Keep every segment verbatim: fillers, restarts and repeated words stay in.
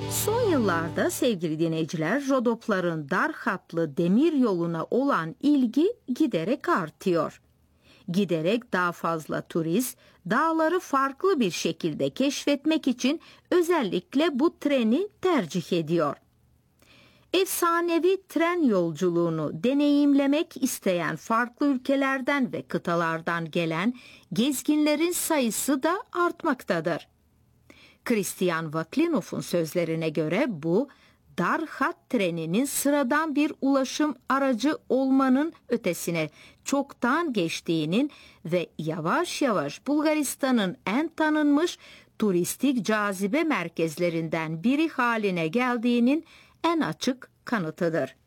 Son yıllarda sevgili dinleyiciler, rodopların dar hatlı demir yoluna olan ilgi giderek artıyor. Giderek daha fazla turist dağları farklı bir şekilde keşfetmek için özellikle bu treni tercih ediyor. Efsanevi tren yolculuğunu deneyimlemek isteyen farklı ülkelerden ve kıtalardan gelen gezginlerin sayısı da artmaktadır. Christian Vaklinov'un sözlerine göre bu, dar hat treninin sıradan bir ulaşım aracı olmanın ötesine çoktan geçtiğinin ve yavaş yavaş Bulgaristan'ın en tanınmış turistik cazibe merkezlerinden biri haline geldiğinin en açık kanıtıdır.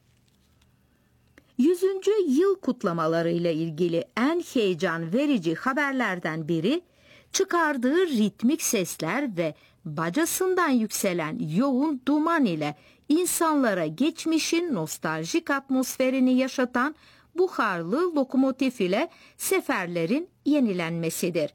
yüzüncü yıl kutlamalarıyla ilgili en heyecan verici haberlerden biri, çıkardığı ritmik sesler ve bacasından yükselen yoğun duman ile insanlara geçmişin nostaljik atmosferini yaşatan buharlı lokomotif ile seferlerin yenilenmesidir.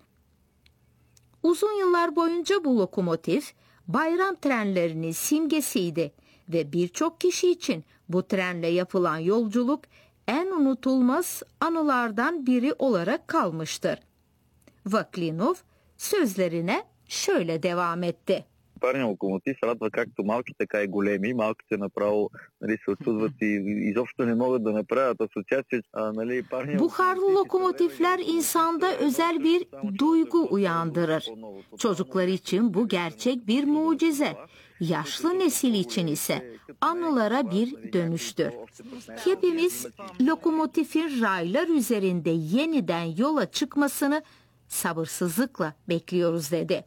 Uzun yıllar boyunca bu lokomotif bayram trenlerinin simgesiydi ve birçok kişi için bu trenle yapılan yolculuk en unutulmaz anılardan biri olarak kalmıştır. Vaklinov sözlerine şöyle devam etti. Парният локомотив радва както малки, така и големи. Малките направо нали, се очудват и изобщо не могат да направят асоциация. Нали, парният Buharlı lokomotifler insanda özel bir duygu uyandırır. Çocuklar için bu gerçek bir mucize. Yaşlı nesil için ise anılara bir dönüştür. Hepimiz lokomotifin raylar üzerinde yeniden yola çıkmasını sabırsızlıkla bekliyoruz dedi.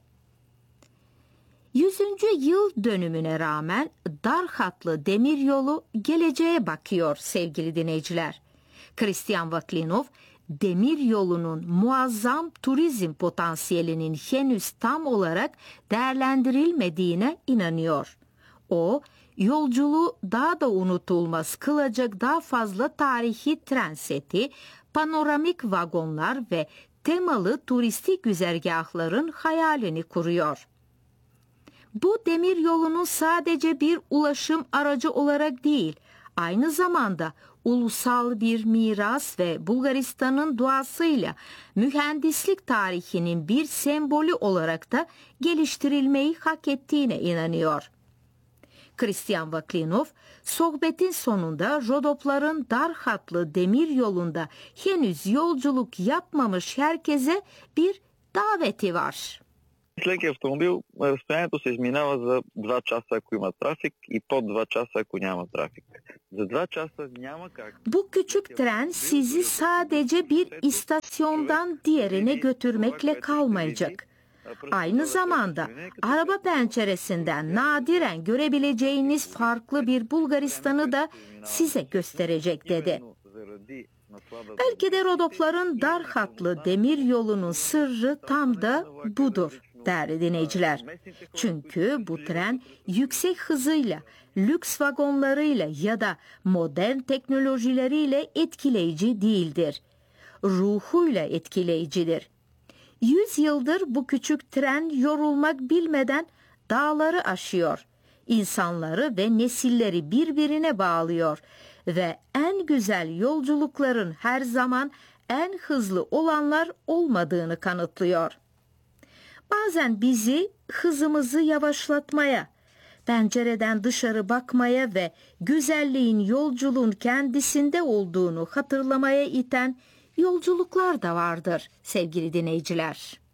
Yüzüncü yıl dönümüne rağmen dar hatlı demiryolu geleceğe bakıyor sevgili dinleyiciler. Christian Vaklinov, demiryolunun muazzam turizm potansiyelinin henüz tam olarak değerlendirilmediğine inanıyor. O, yolculuğu daha da unutulmaz kılacak daha fazla tarihi tren seti, panoramik vagonlar ve temalı turistik güzergahların hayalini kuruyor. Bu demir yolunun sadece bir ulaşım aracı olarak değil, aynı zamanda ulusal bir miras ve Bulgaristan'ın doğasıyla mühendislik tarihinin bir sembolü olarak da geliştirilmeyi hak ettiğine inanıyor. Christian Vaklinov, sohbetin sonunda rodopların dar hatlı demir yolunda henüz yolculuk yapmamış herkese bir daveti var. С леки автомобил разстоянието се изминава за два часа, ако има трафик, и под два часа, ако няма трафик. За два часа няма как. Bu küçük tren sizi sadece bir istasyondan diğerine götürmekle kalmayacak. Aynı zamanda araba penceresinden nadiren görebileceğiniz farklı bir Bulgaristan'ı da size gösterecek dedi. Belki de rodopların dar hatlı demir yolunun sırrı tam da budur değerli dinleyiciler. Çünkü bu tren yüksek hızıyla, lüks vagonlarıyla ya da modern teknolojileriyle etkileyici değildir. Ruhuyla etkileyicidir. Yüz yıldır bu küçük tren yorulmak bilmeden dağları aşıyor. İnsanları ve nesilleri birbirine bağlıyor ve en güzel yolculukların her zaman en hızlı olanlar olmadığını kanıtlıyor. Bazen bizi hızımızı yavaşlatmaya, pencereden dışarı bakmaya ve güzelliğin yolculuğun kendisinde olduğunu hatırlamaya iten yolculuklar da vardır sevgili dinleyiciler.